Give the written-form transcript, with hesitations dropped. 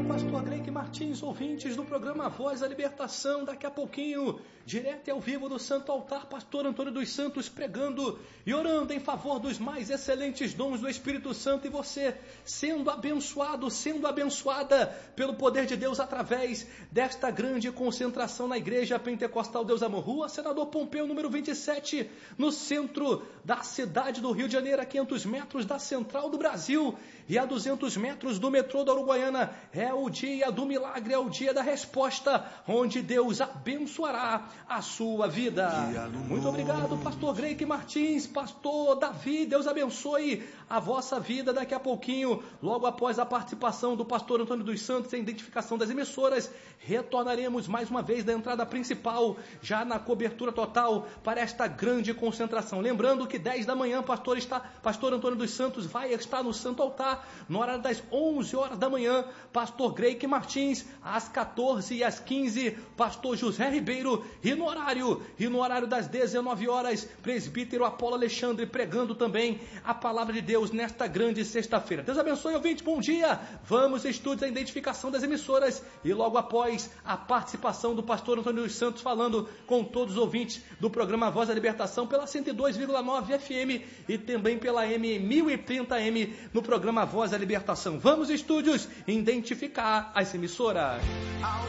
Pastor Greik Martins, ouvintes do programa Voz da Libertação. Daqui a pouquinho, direto e ao vivo do Santo Altar, Pastor Antônio dos Santos pregando e orando em favor dos mais excelentes dons do Espírito Santo, e você sendo abençoado, sendo abençoada pelo poder de Deus através desta grande concentração na Igreja Pentecostal Deus Amor, Rua Senador Pompeu, número 27, no centro da cidade do Rio de Janeiro, a 500 metros da Central do Brasil e a 200 metros do metrô da Uruguaiana. É o dia do milagre, é o dia da resposta, onde Deus abençoará a sua vida. Muito obrigado, Pastor Greik Martins, Pastor Davi, Deus abençoe a vossa vida. Daqui a pouquinho, logo após a participação do Pastor Antônio dos Santos e a identificação das emissoras, retornaremos mais uma vez da entrada principal, já na cobertura total para esta grande concentração. Lembrando que 10 da manhã, Pastor Antônio dos Santos vai estar no Santo Altar, na hora das 11 horas da manhã, Pastor Greik Martins, às 14 e às 15, Pastor José Ribeiro, e no horário das 19 horas, Presbítero Apolo Alexandre pregando também a palavra de Deus nesta grande sexta-feira. Deus abençoe, ouvinte, bom dia. Vamos estudos a identificação das emissoras e logo após a participação do Pastor Antônio dos Santos falando com todos os ouvintes do programa Voz da Libertação pela 102,9 FM e também pela M 1030M no programa Voz da Libertação. Vamos, estúdios, identificar as emissoras.